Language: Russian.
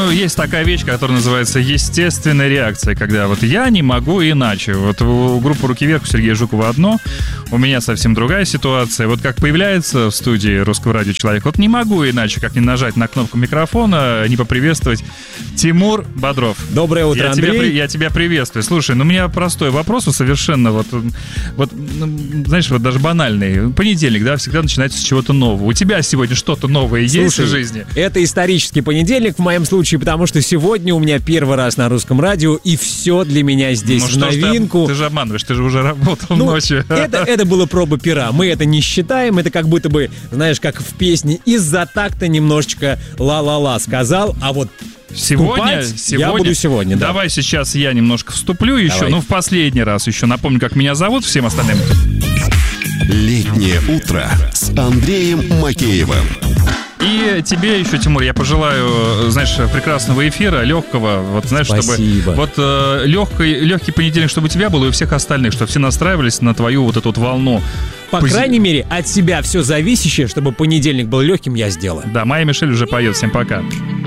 думаю, есть такая вещь, которая называется естественная реакция, когда вот я не могу иначе. Вот у группы «Руки вверх» у Сергея Жукова одно, у меня совсем другая ситуация. Вот как появляется в студии Русского радио человек, вот не могу иначе, как не нажать на кнопку микрофона, не поприветствовать Тимур Бодров. Доброе утро, Андрей. Я тебя приветствую. Слушай, у меня простой вопрос, совершенно вот, знаешь, вот даже банальный. Понедельник, да, всегда начинается с чего-то нового. У тебя сегодня что-то новое есть в жизни? Это исторический понедельник в моем случае, потому что сегодня у меня первый раз на Русском радио, и все для меня здесь в новинку. Ты же обманываешь, ты же уже работал ночью. Это было проба пера. Мы это не считаем, это как будто бы, знаешь, как в песне из-за такта немножечко ла-ла-ла сказал, а вот Сегодня я буду сегодня, да. Давай сейчас я немножко вступлю еще, Давай. в последний раз еще напомню, как меня зовут всем остальным. Летнее утро с Андреем Макеевым. И тебе еще, Тимур, я пожелаю, знаешь, прекрасного эфира, легкого, вот, знаешь, Спасибо. чтобы вот легкий понедельник, чтобы у тебя было и у всех остальных, чтобы все настраивались на твою вот эту вот волну. По крайней мере, от себя все зависящее, чтобы понедельник был легким, я сделаю. Да, Майя Мишель уже поет. Всем пока.